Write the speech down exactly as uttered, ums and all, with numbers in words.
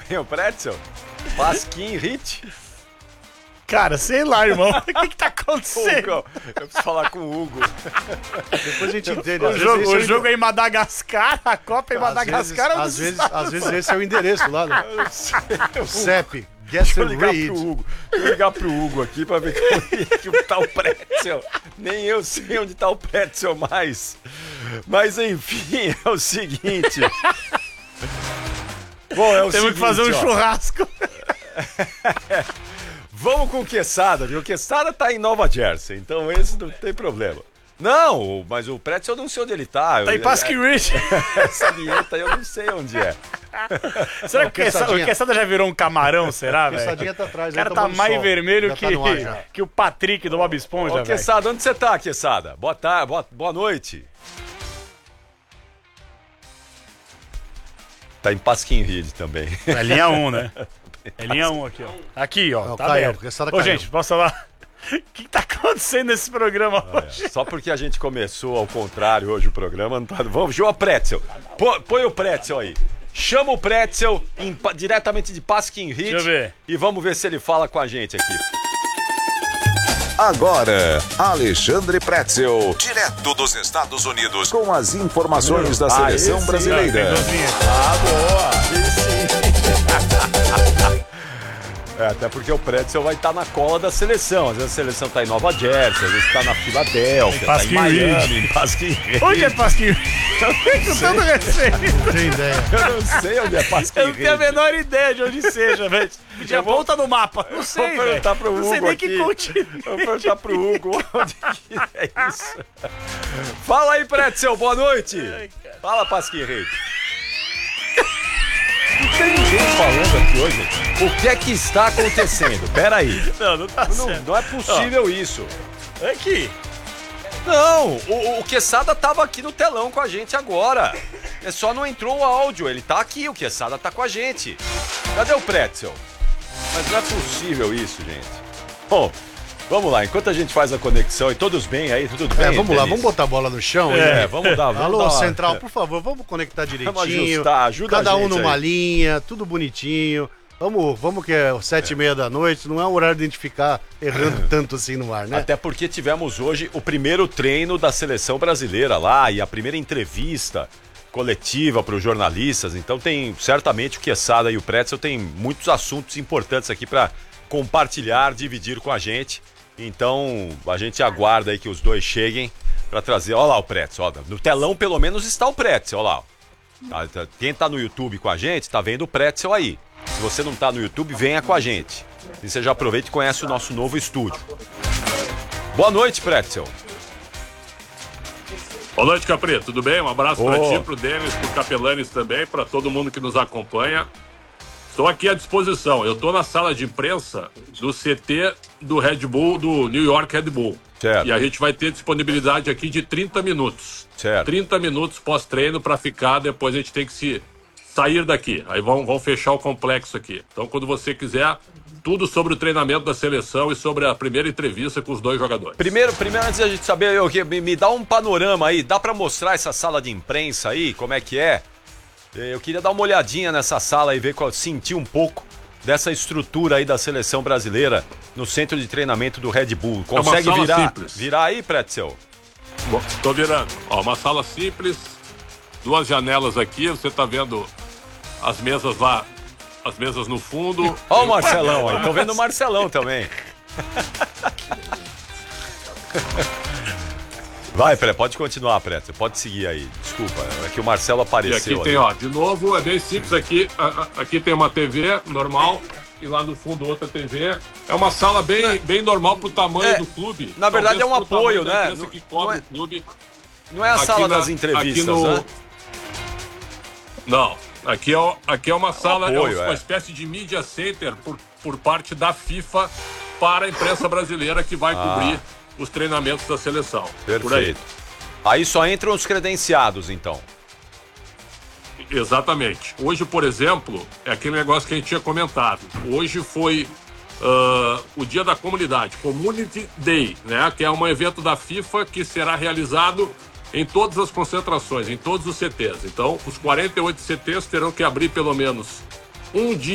bem o Pretzel? Pasquim, hit? Cara, sei lá, irmão. O que que tá acontecendo? Hugo, eu preciso falar com o Hugo. Depois a gente entende. O jogo, o jogo é em Madagascar, a Copa é em Às Madagascar. vezes, às, vezes, às vezes esse é o endereço lá, né? O C E P. Get Deixa eu and ligar read. pro Hugo. Deixa eu ligar pro Hugo aqui pra ver como tá o Pretzel. Nem eu sei onde tá o Pretzel mais. Mas enfim, é o seguinte. Bom, é o Temos seguinte, que fazer um ó. churrasco. Vamos com o Quesada, viu? O Quesada tá em Nova Jersey, então esse não tem problema. Não, mas o Pretzel eu não sei onde ele tá. Tá em Pasquim Ridge. Essa vinheta eu não sei onde é. Será Não, que o Quesada, Quesadinha. o Quesada já virou um camarão, será, velho? Quesadinha tá atrás. O cara aí, tá tomando mais sol. vermelho Já que, tá no ar, já. que o Patrick do Bob Esponja, Ô, velho. Quesada, onde você tá, Quesada? Boa tarde, boa, boa noite. Tá em Pasquim Ridge também. É linha um, né? É linha um aqui, ó. Aqui, ó. Não, Tá caiu, aberto. porque essa da Ô, caiu. gente, posso falar? O que, que tá acontecendo nesse programa hoje? Só porque a gente começou ao contrário hoje o programa, não tá... Vamos, João Pretzel. Põe, põe o Pretzel aí. Chama o Pretzel em pa- diretamente de Pasquim Ridge. Deixa eu ver. E vamos ver se ele fala com a gente aqui. Agora, Alexandre Pretzel, direto dos Estados Unidos, com as informações da Ah, seleção esse, brasileira. Ah, boa. É, até porque o Pretzel vai estar na cola da seleção. Às vezes a seleção tá em Nova Jersey, às vezes tá na Filadélfia, Em tá em Pasquim Miami, Ridge. em Pasquim Ridge. Onde é Pasquim Ridge? Com todo respeito. Não tem ideia. Eu não sei onde é Pasquim Eu não tenho a Ridge. menor ideia de onde seja, velho. Já volta no mapa. Não sei, Vou perguntar velho. pro Hugo Não sei nem aqui. que continente. Vou perguntar pro Hugo onde que é isso. Fala aí, Pretzel, boa noite. Fala, Pasquim Ridge. Não tem ninguém falando aqui hoje. O que é que está acontecendo? Pera aí. Não, não tá Não, certo. não é possível isso. Aqui. Não, o, o Quesada tava aqui no telão com a gente agora. É só não entrou o áudio, ele tá aqui, o Quesada tá com a gente. Cadê o Pretzel? Mas não é possível isso, gente. Bom, vamos lá, enquanto a gente faz a conexão e todos bem aí, tudo bem? É, vamos lá, Denis? vamos botar a bola no chão. É, hein? vamos dar, vamos Alô, dar uma- Central, por favor, vamos conectar direitinho. Vamos ajustar, ajuda Cada a um gente numa aí. linha, tudo bonitinho. Vamos, vamos que é sete e meia da noite, não é um horário de a gente ficar errando tanto assim no ar, né? Até porque tivemos hoje o primeiro treino da seleção brasileira lá e a primeira entrevista coletiva para os jornalistas. Então tem certamente o Quesada e o Pretzel tem muitos assuntos importantes aqui para compartilhar, dividir com a gente. Então a gente aguarda aí que os dois cheguem para trazer. Olha lá o Pretzel, ó, no telão pelo menos está o Pretzel, olha lá. Tá, tá, quem tá no YouTube com a gente tá vendo o Pretzel aí. Se você não tá no YouTube, venha com a gente. E você já aproveita e conhece o nosso novo estúdio. Boa noite, Pretzel. Boa noite, Capri. Tudo bem? Um abraço Ô. para ti, pro Denis, pro Capelanes também, para todo mundo que nos acompanha. Estou aqui à disposição. Eu estou na sala de imprensa do C T do Red Bull, do New York Red Bull. Certo. E a gente vai ter disponibilidade aqui de trinta minutos. Certo. trinta minutos pós-treino para ficar, depois a gente tem que se sair daqui. Aí vão, vão fechar o complexo aqui. Então, quando você quiser, tudo sobre o treinamento da seleção e sobre a primeira entrevista com os dois jogadores. Primeiro, primeiro antes da gente saber, eu, que- me, me dá um panorama aí. Dá pra mostrar essa sala de imprensa aí, como é que é? Eu queria dar uma olhadinha nessa sala e ver, qual- sentir um pouco dessa estrutura aí da seleção brasileira no centro de treinamento do Red Bull. Consegue sala virar, simples. virar aí, Pretzel? Bom, tô virando. Ó, uma sala simples, duas janelas aqui, você tá vendo as mesas lá, as mesas no fundo. Ó o Marcelão aí, tô vendo o Marcelão também. Vai, Pré, pode continuar, Pretzel, pode seguir aí. Desculpa, é que o Marcelo E apareceu aqui tem, ali. ó, de novo, é bem simples aqui. a- a- Aqui tem uma T V normal e lá no fundo outra T V. É uma sala bem, bem normal pro tamanho É, do clube. na verdade Talvez é um pro apoio, tamanho da né? empresa Não- que cobre não é- o clube. Não é a Aqui sala na- das entrevistas, aqui no- né? Não, aqui é, o- aqui é uma sala, apoio, é uma é. espécie de media center por, por parte da FIFA para a imprensa brasileira que vai cobrir os treinamentos da seleção. Por aí. Perfeito. Aí só entram os credenciados, então. Exatamente. Hoje, por exemplo, é aquele negócio que a gente tinha comentado. Hoje foi ah, o Dia da Comunidade, Community Day, né? Que é um evento da FIFA que será realizado em todas as concentrações, em todos os C Tês. Então, os quarenta e oito C Tês terão que abrir pelo menos um dia